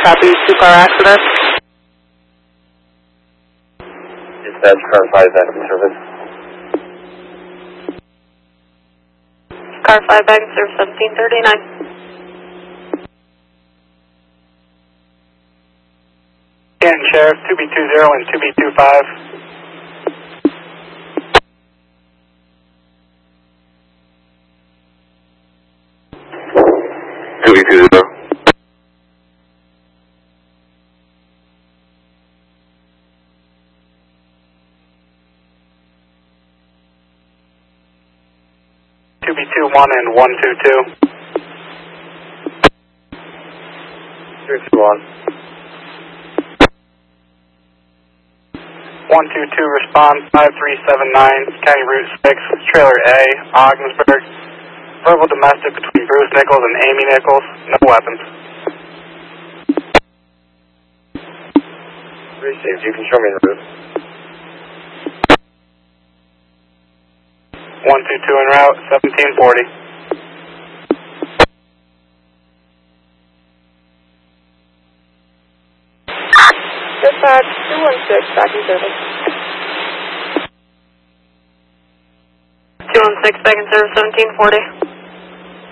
Copy, 2-car accident. Dispatch, car 5 back in service. Car 5 back in service, 1739. Canton Sheriff, 2B20 and 2B25. 2B20. B21 and 122. 321. 122 respond, 5379, County Route 6, Trailer A, Ogdensburg. Verbal domestic between Bruce Nichols and Amy Nichols. No weapons. Received. You can show me the route. 122 en route, 1740. Dispatch, 216 back in service. 216 back in service, 1740.